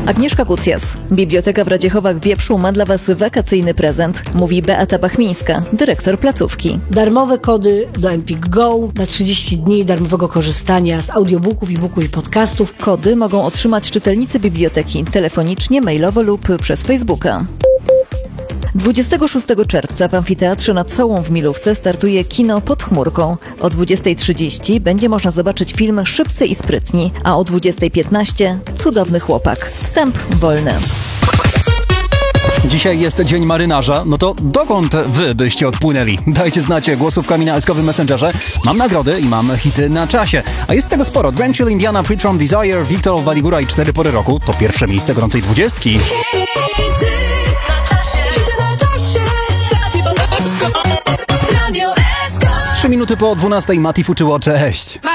Agnieszka Kucjas. Biblioteka w Radziechowach-Wieprzu ma dla Was wakacyjny prezent, mówi Beata Bachmińska, dyrektor placówki. Darmowe kody do Empik Go na 30 dni darmowego korzystania z audiobooków, e-booków i podcastów. Kody mogą otrzymać czytelnicy biblioteki telefonicznie, mailowo lub przez Facebooka. 26 czerwca w Amfiteatrze nad Sołą w Milówce startuje Kino pod chmurką. O 20:30 będzie można zobaczyć film Szybcy i sprytni, a o 20:15 Cudowny chłopak. Wstęp wolny. Dzisiaj jest Dzień Marynarza, no to dokąd wy byście odpłynęli? Dajcie znać głosówkami na S-kowym Messengerze. Mam nagrody i mam hity na czasie. A jest tego sporo. Drenchill, Indiana, Free From Desire, Wiktor, Waligura i 4 pory roku. To pierwsze miejsce gorącej 20. 3 minuty po 12 Mati Fuczyło, cześć.